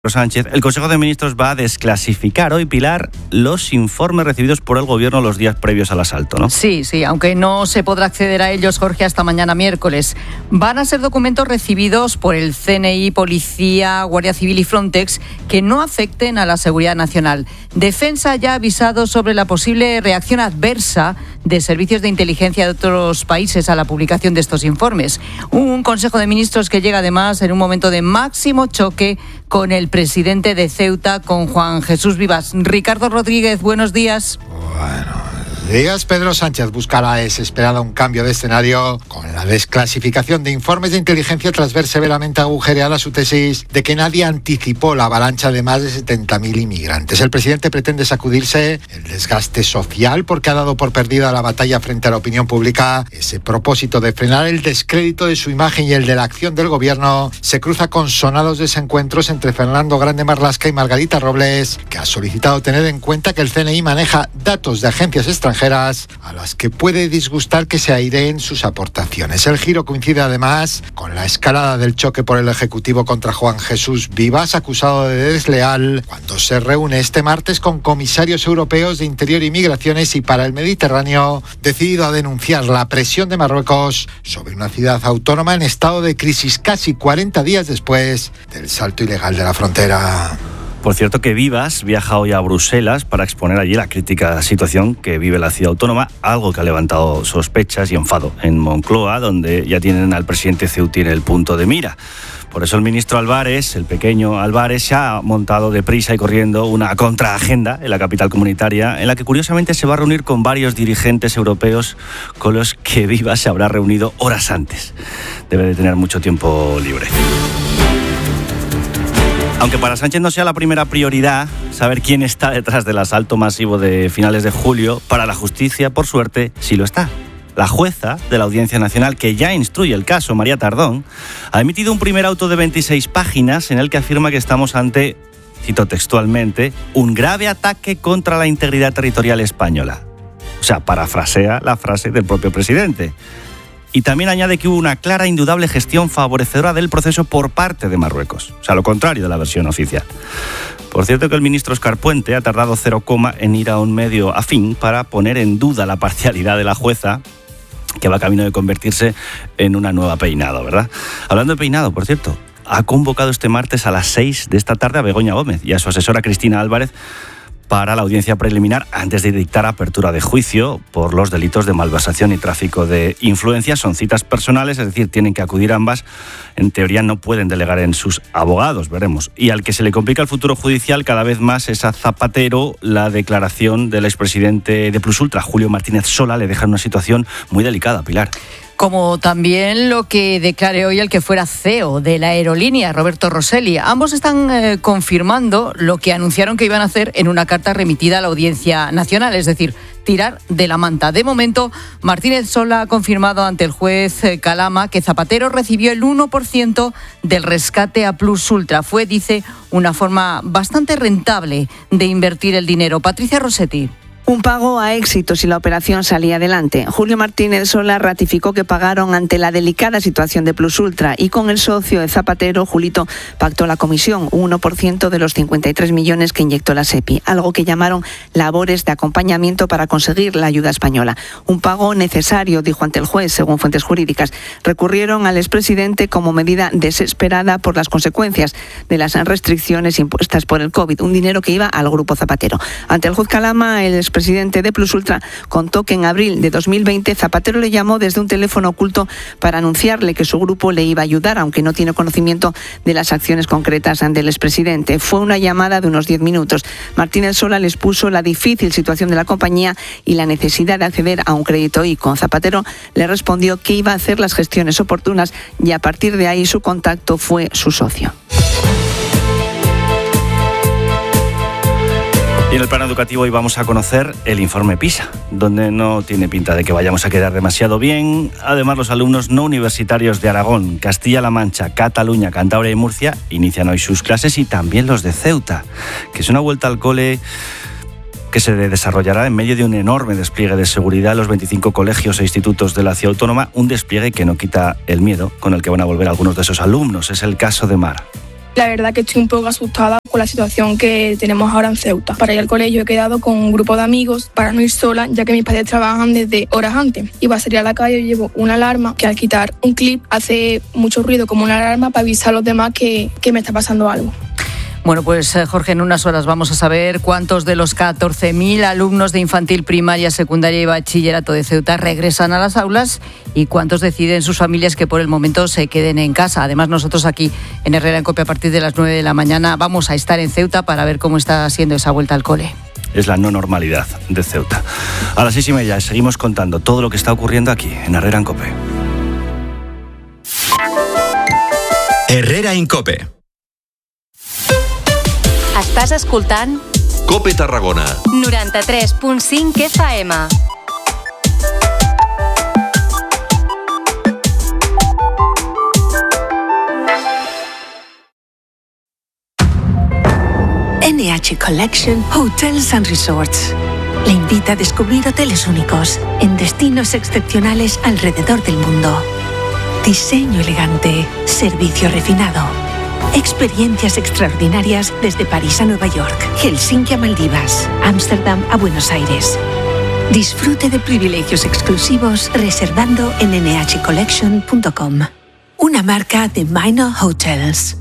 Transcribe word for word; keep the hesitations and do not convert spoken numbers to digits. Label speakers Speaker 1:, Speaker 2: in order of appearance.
Speaker 1: Sánchez, el Consejo de Ministros va a desclasificar hoy, Pilar, los informes recibidos por el Gobierno los días previos al asalto, ¿no?
Speaker 2: Sí, sí, aunque no se podrá acceder a ellos, Jorge, hasta mañana miércoles. Van a ser documentos recibidos por el C N I, Policía, Guardia Civil y Frontex que no afecten a la seguridad nacional. Defensa ya ha avisado sobre la posible reacción adversa de servicios de inteligencia de otros países a la publicación de estos informes. Un Consejo de Ministros que llega además en un momento de máximo choque con el presidente de Ceuta, con Juan Jesús Vivas. Ricardo Rodríguez, buenos días.
Speaker 3: Bueno, días. Pedro Sánchez buscará desesperada un cambio de escenario con la desclasificación de informes de inteligencia tras ver severamente agujereada su tesis de que nadie anticipó la avalancha de más de setenta mil inmigrantes. El presidente pretende sacudirse el desgaste social porque ha dado por perdida la batalla frente a la opinión pública. Ese propósito de frenar el descrédito de su imagen y el de la acción del gobierno se cruza con sonados desencuentros entre Fernando Grande Marlaska y Margarita Robles, que ha solicitado tener en cuenta que el C N I maneja datos de agencias extranjeras a las que puede disgustar que se aireen sus aportaciones. El giro coincide además con la escalada del choque por el Ejecutivo contra Juan Jesús Vivas, acusado de desleal, cuando se reúne este martes con comisarios europeos de Interior y Migraciones y para el Mediterráneo, decidido a denunciar la presión de Marruecos sobre una ciudad autónoma en estado de crisis casi cuarenta días después del salto ilegal de la frontera.
Speaker 1: Por cierto que Vivas viaja hoy a Bruselas para exponer allí la crítica situación que vive la ciudad autónoma, algo que ha levantado sospechas y enfado en Moncloa, donde ya tienen al presidente ceutí en el punto de mira. Por eso el ministro Álvarez, el pequeño Álvarez, se ha montado deprisa y corriendo una contraagenda en la capital comunitaria, en la que curiosamente se va a reunir con varios dirigentes europeos con los que Vivas se habrá reunido horas antes. Debe de tener mucho tiempo libre. Aunque para Sánchez no sea la primera prioridad saber quién está detrás del asalto masivo de finales de julio, para la justicia, por suerte, sí lo está. La jueza de la Audiencia Nacional, que ya instruye el caso, María Tardón, ha emitido un primer auto de veintiséis páginas en el que afirma que estamos ante, cito textualmente, un grave ataque contra la integridad territorial española. O sea, parafrasea la frase del propio presidente. Y también añade que hubo una clara e indudable gestión favorecedora del proceso por parte de Marruecos. O sea, lo contrario de la versión oficial. Por cierto que el ministro Óscar Puente ha tardado cero coma en ir a un medio afín para poner en duda la parcialidad de la jueza, que va camino de convertirse en una nueva Peinado, ¿verdad? Hablando de Peinado, por cierto, ha convocado este martes a las seis de esta tarde a Begoña Gómez y a su asesora Cristina Álvarez para la audiencia preliminar antes de dictar apertura de juicio por los delitos de malversación y tráfico de influencias. Son citas personales, es decir, tienen que acudir ambas. En teoría no pueden delegar en sus abogados, veremos. Y al que se le complica el futuro judicial cada vez más es a Zapatero. La declaración del expresidente de Plusultra, Julio Martínez Sola, le deja en una situación muy delicada, Pilar.
Speaker 2: Como también lo que declare hoy el que fuera C E O de la aerolínea, Roberto Rosselli. Ambos están eh, confirmando lo que anunciaron que iban a hacer en una carta remitida a la Audiencia Nacional, es decir, tirar de la manta. De momento, Martínez Sola ha confirmado ante el juez eh, Calama que Zapatero recibió el uno por ciento del rescate a Plusultra. Fue, dice, una forma bastante rentable de invertir el dinero. Patricia Rossetti.
Speaker 4: Un pago a éxito si la operación salía adelante. Julio Martínez Sola ratificó que pagaron ante la delicada situación de Plusultra y con el socio de Zapatero, Julito, pactó la comisión, uno por ciento de los cincuenta y tres millones que inyectó la SEPI, algo que llamaron labores de acompañamiento para conseguir la ayuda española. Un pago necesario, dijo ante el juez, según fuentes jurídicas. Recurrieron al expresidente como medida desesperada por las consecuencias de las restricciones impuestas por el COVID, un dinero que iba al grupo Zapatero. Ante el juez Calama, el expresidente de Plusultra contó que en abril de dos mil veinte Zapatero le llamó desde un teléfono oculto para anunciarle que su grupo le iba a ayudar, aunque no tiene conocimiento de las acciones concretas del expresidente. Fue una llamada de unos diez minutos. Martínez Sola les puso la difícil situación de la compañía y la necesidad de acceder a un crédito y con Zapatero le respondió que iba a hacer las gestiones oportunas y a partir de ahí su contacto fue su socio.
Speaker 1: Y en el plano educativo hoy vamos a conocer el informe PISA, donde no tiene pinta de que vayamos a quedar demasiado bien. Además, los alumnos no universitarios de Aragón, Castilla-La Mancha, Cataluña, Cantabria y Murcia inician hoy sus clases, y también los de Ceuta, que es una vuelta al cole que se desarrollará en medio de un enorme despliegue de seguridad en los veinticinco colegios e institutos de la ciudad autónoma, un despliegue que no quita el miedo con el que van a volver algunos de esos alumnos. Es el caso de Mar.
Speaker 5: La verdad que estoy un poco asustada con la situación que tenemos ahora en Ceuta. Para ir al colegio he quedado con un grupo de amigos para no ir sola, ya que mis padres trabajan desde horas antes. Y para salir a la calle llevo una alarma que al quitar un clip hace mucho ruido como una alarma para avisar a los demás que, que me está pasando algo.
Speaker 2: Bueno, pues Jorge, en unas horas vamos a saber cuántos de los catorce mil alumnos de infantil, primaria, secundaria y bachillerato de Ceuta regresan a las aulas y cuántos deciden sus familias que por el momento se queden en casa. Además, nosotros aquí en Herrera en Cope a partir de las nueve de la mañana vamos a estar en Ceuta para ver cómo está siendo esa vuelta al cole.
Speaker 1: Es la no normalidad de Ceuta. A las seis y media seguimos contando todo lo que está ocurriendo aquí en Herrera en Cope.
Speaker 6: Herrera en Cope.
Speaker 7: Estàs escoltant
Speaker 6: Cope Tarragona
Speaker 7: noranta-tres punt cinc F M.
Speaker 8: N H Collection Hotels and Resorts le invita a descubrir hoteles únicos en destinos excepcionales alrededor del mundo. Diseño elegante, servicio refinado. Experiencias extraordinarias desde París a Nueva York, Helsinki a Maldivas, Ámsterdam a Buenos Aires. Disfrute de privilegios exclusivos reservando en n h collection punto com. Una marca de Minor Hotels.